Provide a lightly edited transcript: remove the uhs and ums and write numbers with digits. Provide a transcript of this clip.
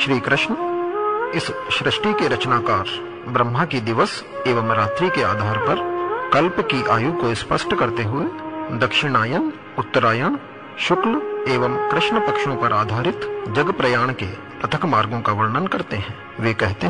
श्री कृष्ण इस सृष्टि के रचनाकार ब्रह्मा की दिवस एवं रात्रि के आधार पर कल्प की आयु को स्पष्ट करते हुए दक्षिणायन, उत्तरायण, शुक्ल एवं कृष्ण पक्षों पर आधारित जग प्रयाण के पथक मार्गों का वर्णन करते हैं। वे कहते हैं